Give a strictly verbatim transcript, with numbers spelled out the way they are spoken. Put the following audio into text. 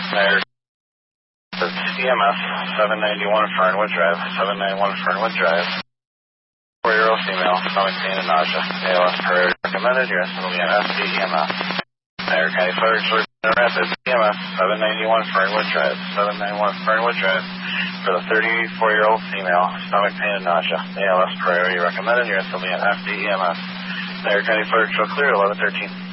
There. E M S seven ninety-one Fernwood Drive, seven ninety-one Fernwood Drive. Four-year-old female, stomach pain and nausea. A L S priority recommended. Your estimate will be an F D E M S. Niagara County Fire Extraordinary Rapid. E M S seven ninety-one Fernwood Drive, seven ninety-one Fernwood Drive. For the thirty-four-year-old female, stomach pain and nausea. A L S priority recommended. Your estimate will be an F D E M S. Niagara County Fire Extraordinary clear, eleven thirteen.